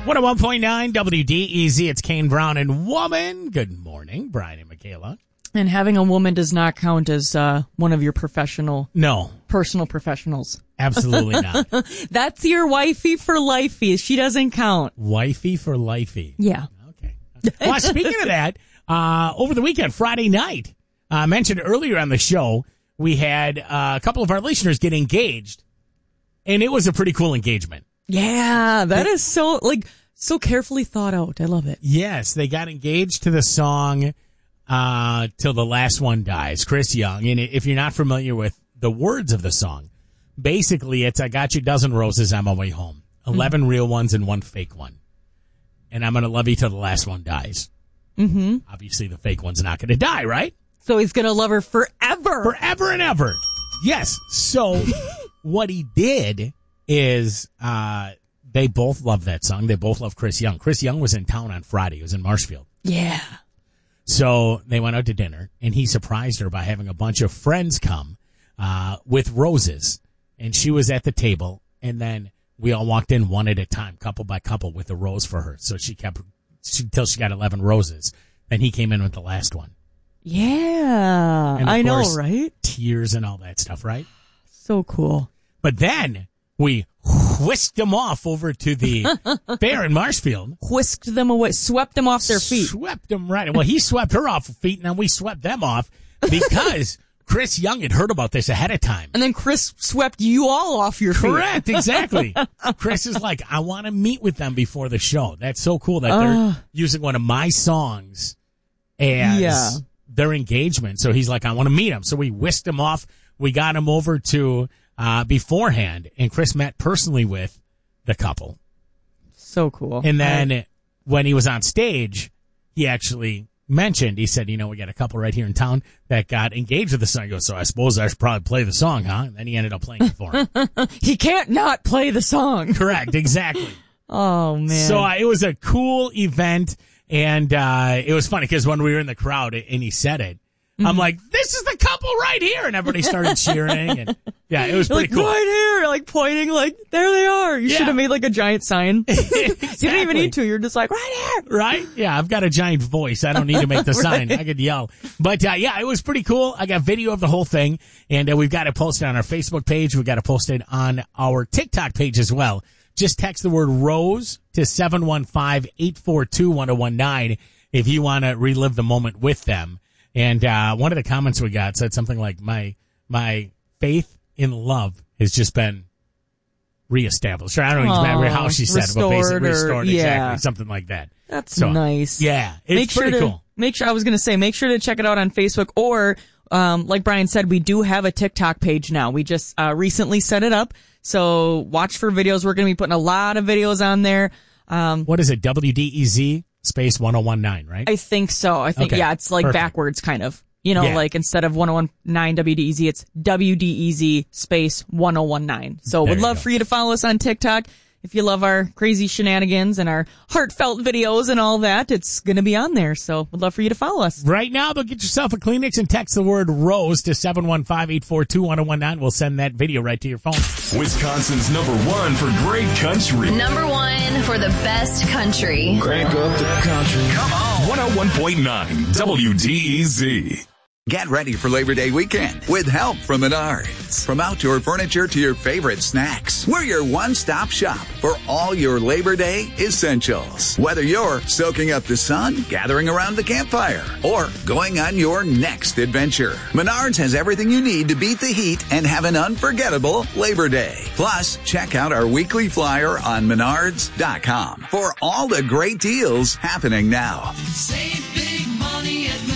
101.9 WDEZ. It's Kane Brown and Woman. Good morning, Brian and Michaela. And having a woman does not count as one of your personal professionals. Absolutely not. That's your wifey for lifey. She doesn't count. Wifey for lifey. Yeah. Okay. Well, speaking of that, over the weekend, Friday night, I mentioned earlier on the show, we had a couple of our listeners get engaged, and it was a pretty cool engagement. Yeah, that is so carefully thought out. I love it. Yes, they got engaged to the song Till the Last One Dies, Chris Young. And if you're not familiar with the words of the song, basically it's I got you a dozen roses on my way home, 11 real ones and one fake one. And I'm going to love you till the last one dies. Mm-hmm. Obviously, the fake one's not going to die, right? So he's going to love her forever. Forever and ever. Yes. So what he did is they both love that song. They both love Chris Young. Chris Young was in town on Friday. He was in Marshfield. Yeah. So they went out to dinner, and he surprised her by having a bunch of friends come with roses. And she was at the table, and then we all walked in one at a time, couple by couple, with a rose for her. So she kept till she got 11 roses. Then he came in with the last one. Yeah. And I course, know, right? Tears and all that stuff, right? So cool. But then we whisked them off over to the fair in Marshfield. Whisked them away, swept them off their feet. Swept them right. Well, he swept her off her feet, and then we swept them off because Chris Young had heard about this ahead of time. And then Chris swept you all off your feet. Correct, exactly. Chris is like, I want to meet with them before the show. That's so cool that they're using one of my songs as their engagement. So he's like, I want to meet them. So we whisked him off. We got him over to beforehand, and Chris met personally with the couple. So cool. And then when he was on stage, he actually mentioned, he said, we got a couple right here in town that got engaged with the song. He goes, so I suppose I should probably play the song, huh? And then he ended up playing it for him. He can't not play the song. Correct, exactly. Oh, man. So it was a cool event, and it was funny because when we were in the crowd and he said it, I'm like, this is the couple right here. And everybody started cheering. And yeah, it was pretty cool. Right here, pointing, there they are. You should have made a giant sign. Exactly. You didn't even need to. You're just right here. Right? Yeah, I've got a giant voice. I don't need to make the sign. I could yell. But it was pretty cool. I got video of the whole thing. And we've got it posted on our Facebook page. We've got it posted on our TikTok page as well. Just text the word ROSE to 715-842-1019 if you want to relive the moment with them. And one of the comments we got said something like, my faith in love has just been reestablished. Or I don't remember how she said it, but basically restored. Exactly, something like that. That's nice. Yeah, it's pretty cool. I was going to say, make sure to check it out on Facebook. Or, like Brian said, we do have a TikTok page now. We just recently set it up. So watch for videos. We're going to be putting a lot of videos on there. What is it, WDEZ? Space 1019, right? I think so. I think, it's perfect. Backwards kind of. Instead of 1019 WDEZ, it's WDEZ space 1019. So we'd love for you to follow us on TikTok. If you love our crazy shenanigans and our heartfelt videos and all that, it's going to be on there. So we'd love for you to follow us. Right now, but get yourself a Kleenex and text the word ROSE to 715-842-1019. We'll send that video right to your phone. Wisconsin's #1 for great country. #1 for the best country. Crank up the country. Come on. 101.9 WDEZ. Get ready for Labor Day weekend with help from Menards. From outdoor furniture to your favorite snacks, we're your one-stop shop for all your Labor Day essentials. Whether you're soaking up the sun, gathering around the campfire, or going on your next adventure, Menards has everything you need to beat the heat and have an unforgettable Labor Day. Plus, check out our weekly flyer on Menards.com for all the great deals happening now. Save big money at Menards.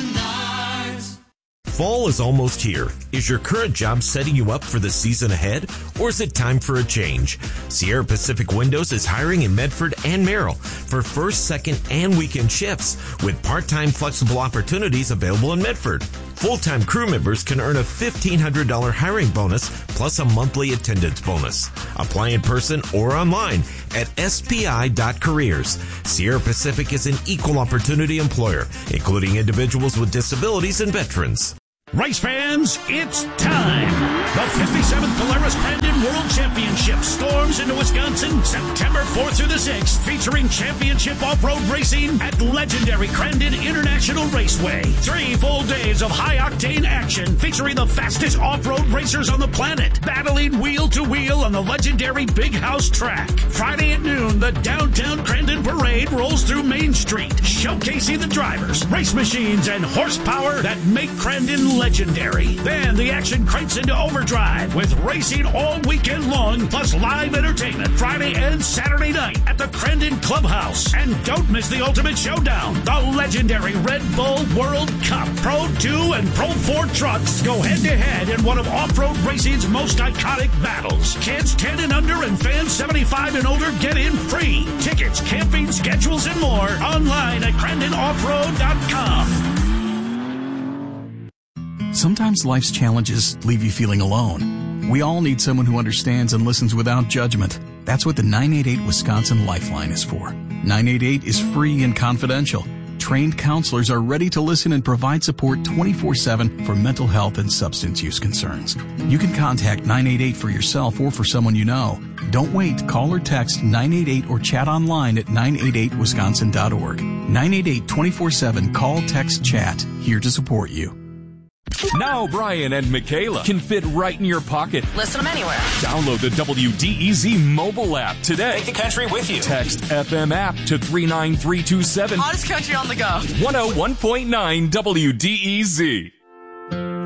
Fall is almost here. Is your current job setting you up for the season ahead, or is it time for a change? Sierra Pacific Windows is hiring in Medford and Merrill for first, second, and weekend shifts with part-time flexible opportunities available in Medford. Full-time crew members can earn a $1,500 hiring bonus plus a monthly attendance bonus. Apply in person or online at spi.careers. Sierra Pacific is an equal opportunity employer, including individuals with disabilities and veterans. Race fans, it's time! The 57th Polaris Crandon World Championship storms into Wisconsin September 4th through the 6th, featuring championship off-road racing at legendary Crandon International Raceway. 3 full days of high-octane action featuring the fastest off-road racers on the planet, battling wheel to wheel on the legendary Big House track. Friday at noon, the downtown Crandon Parade rolls through Main Street, showcasing the drivers, race machines, and horsepower that make Crandon legendary. Then the action cranks into overdrive with racing all weekend long, plus live entertainment Friday and Saturday night at the Crandon Clubhouse. And don't miss the Ultimate Showdown, the legendary Red Bull World Cup. Pro 2 and Pro 4 trucks go head-to-head in one of off-road racing's most iconic battles. Kids 10 and under and fans 75 and older get in free. Tickets, camping, schedules, and more online at CrandonOffroad.com. Sometimes life's challenges leave you feeling alone. We all need someone who understands and listens without judgment. That's what the 988 Wisconsin Lifeline is for. 988 is free and confidential. Trained counselors are ready to listen and provide support 24/7 for mental health and substance use concerns. You can contact 988 for yourself or for someone you know. Don't wait. Call or text 988 or chat online at 988wisconsin.org. 988 24/7. Call, text, chat. Here to support you. Now Brian and Michaela can fit right in your pocket. Listen to them anywhere. Download the WDEZ mobile app today. Take the country with you. Text FM app to 39327. Hottest country on the go. 101.9 WDEZ.